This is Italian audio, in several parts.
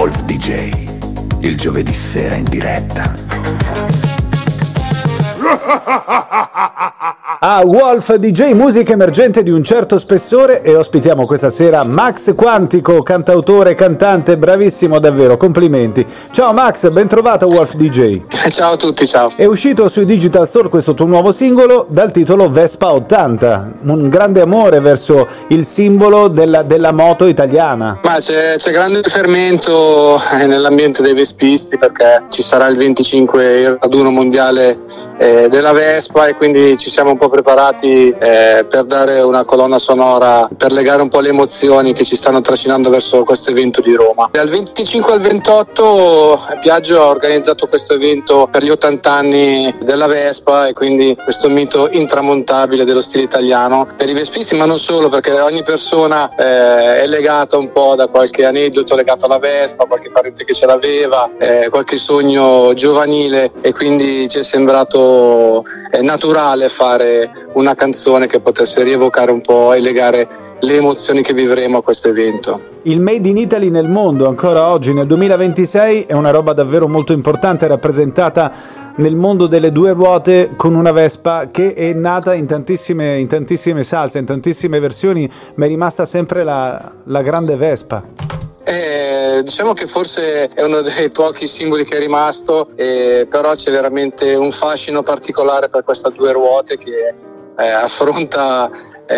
Wolf DJ, il giovedì sera in diretta. A Wolf DJ, musica emergente di un certo spessore, e ospitiamo questa sera Max Quantico, cantautore, cantante, bravissimo davvero, complimenti. Ciao Max, ben trovato a Wolf DJ. Ciao a tutti, ciao. È uscito sui Digital Store questo tuo nuovo singolo dal titolo Vespa 80, un grande amore verso il simbolo della moto italiana. Ma c'è grande fermento nell'ambiente dei vespisti, perché ci sarà il 25 il raduno mondiale della Vespa, e quindi ci siamo un po' preparati per dare una colonna sonora, per legare un po' le emozioni che ci stanno trascinando verso questo evento di Roma. Dal 25 al 28 Piaggio ha organizzato questo evento per gli 80 anni della Vespa, e quindi questo mito intramontabile dello stile italiano per i vespisti, ma non solo, perché ogni persona è legata un po' da qualche aneddoto legato alla Vespa, qualche parente che ce l'aveva, qualche sogno giovanile, e quindi ci è sembrato naturale fare una canzone che potesse rievocare un po' e legare le emozioni che vivremo a questo evento. Il Made in Italy nel mondo, ancora oggi nel 2026, è una roba davvero molto importante, rappresentata nel mondo delle due ruote con una Vespa che è nata in tantissime salse, in tantissime versioni, ma è rimasta sempre la grande Vespa. Diciamo che forse è uno dei pochi simboli che è rimasto, però c'è veramente un fascino particolare per questa due ruote che affronta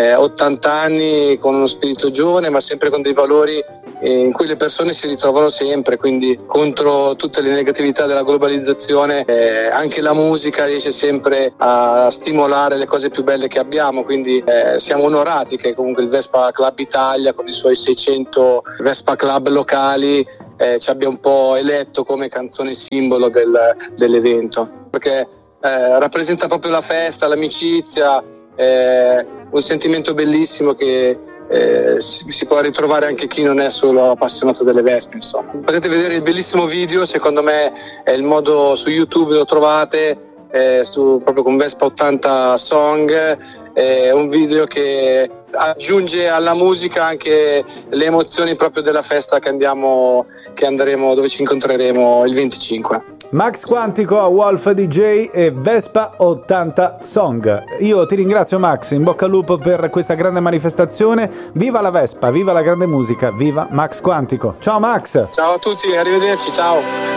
80 anni con uno spirito giovane, ma sempre con dei valori in cui le persone si ritrovano sempre, quindi contro tutte le negatività della globalizzazione anche la musica riesce sempre a stimolare le cose più belle che abbiamo, quindi siamo onorati che comunque il Vespa Club Italia, con i suoi 600 Vespa Club locali, ci abbia un po' eletto come canzone simbolo dell'evento, perché rappresenta proprio la festa, l'amicizia, un sentimento bellissimo che si può ritrovare anche chi non è solo appassionato delle Vespe, insomma. Potete vedere il bellissimo video, secondo me è il modo, su YouTube lo trovate, proprio con Vespa 80 Song, un video che aggiunge alla musica anche le emozioni proprio della festa che andremo, dove ci incontreremo il 25. Max Quantico a Wolf DJ e Vespa 80 Song. Io ti ringrazio Max, in bocca al lupo per questa grande manifestazione. Viva la Vespa, viva la grande musica, viva Max Quantico. Ciao Max! Ciao a tutti, arrivederci, ciao!